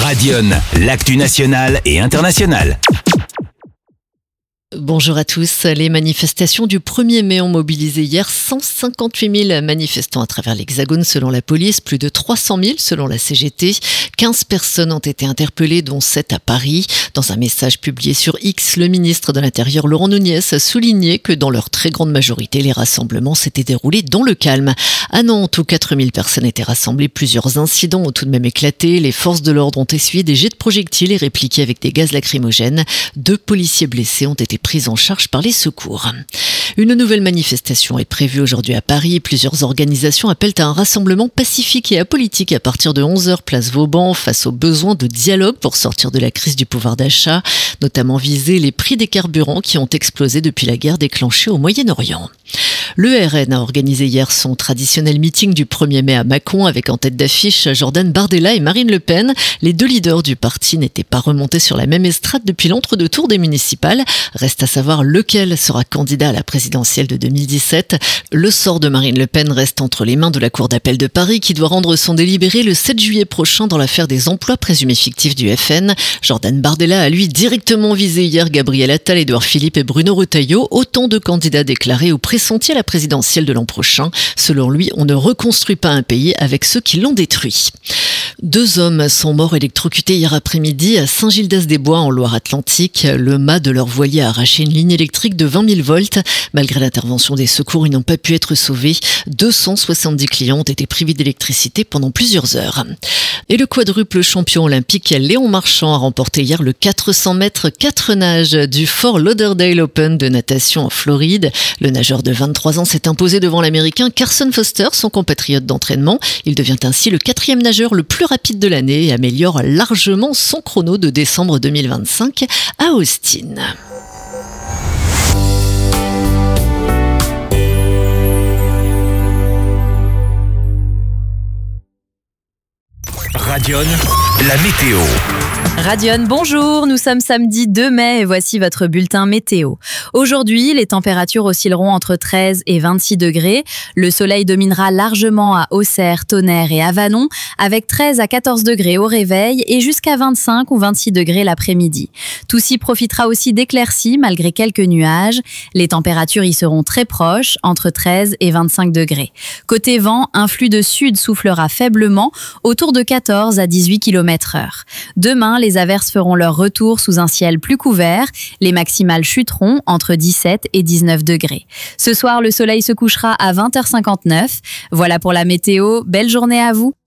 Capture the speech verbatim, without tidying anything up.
Radion, l'actu nationale et internationale. Bonjour à tous. Les manifestations du premier mai ont mobilisé hier cent cinquante-huit mille manifestants à travers l'Hexagone selon la police, plus de trois cent mille selon la C G T. quinze personnes ont été interpellées, dont sept à Paris. Dans un message publié sur X, le ministre de l'Intérieur Laurent Nunez a souligné que dans leur très grande majorité, les rassemblements s'étaient déroulés dans le calme. À Nantes, où quatre mille personnes étaient rassemblées, plusieurs incidents ont tout de même éclaté. Les forces de l'ordre ont essuyé des jets de projectiles et répliqué avec des gaz lacrymogènes. Deux policiers blessés ont été prise en charge par les secours. Une nouvelle manifestation est prévue aujourd'hui à Paris. Plusieurs organisations appellent à un rassemblement pacifique et apolitique à partir de onze heures place Vauban face aux besoins de dialogue pour sortir de la crise du pouvoir d'achat, notamment viser les prix des carburants qui ont explosé depuis la guerre déclenchée au Moyen-Orient. Le R N a organisé hier son traditionnel meeting du premier mai à Mâcon avec en tête d'affiche Jordan Bardella et Marine Le Pen. Les deux leaders du parti n'étaient pas remontés sur la même estrade depuis l'entre-deux-tours des municipales. Reste à savoir lequel sera candidat à la présidentielle de deux mille dix-sept. Le sort de Marine Le Pen reste entre les mains de la Cour d'appel de Paris qui doit rendre son délibéré le sept juillet prochain dans l'affaire des emplois présumés fictifs du F N. Jordan Bardella a lui directement visé hier Gabriel Attal, Édouard Philippe et Bruno Retailleau, autant de candidats déclarés ou pressentis à la présidentielle de l'an prochain. Selon lui, on ne reconstruit pas un pays avec ceux qui l'ont détruit. Deux hommes sont morts électrocutés hier après-midi à Saint-Gildas-des-Bois en Loire-Atlantique. Le mât de leur voilier a arraché une ligne électrique de vingt mille volts. Malgré l'intervention des secours, ils n'ont pas pu être sauvés. deux cent soixante-dix clients ont été privés d'électricité pendant plusieurs heures. Et le quadruple champion olympique Léon Marchand a remporté hier le quatre cents mètres quatre nages du Fort Lauderdale Open de natation en Floride. Le nageur de vingt-trois ans s'est imposé devant l'Américain Carson Foster, son compatriote d'entraînement. Il devient ainsi le quatrième nageur le plus rapide de l'année et améliore largement son chrono de décembre deux mille vingt-cinq à Austin. Radion, la météo. Radion, bonjour, nous sommes samedi deux mai et voici votre bulletin météo. Aujourd'hui, les températures oscilleront entre treize et vingt-six degrés. Le soleil dominera largement à Auxerre, Tonnerre et Avanon, avec treize à quatorze degrés au réveil et jusqu'à vingt-cinq ou vingt-six degrés l'après-midi. Toussy profitera aussi d'éclaircies malgré quelques nuages. Les températures y seront très proches, entre treize et vingt-cinq degrés. Côté vent, un flux de sud soufflera faiblement, autour de quatorze à dix-huit kilomètres heure. Demain, les averses feront leur retour sous un ciel plus couvert. Les maximales chuteront entre dix-sept et dix-neuf degrés. Ce soir, le soleil se couchera à vingt heures cinquante-neuf. Voilà pour la météo. Belle journée à vous.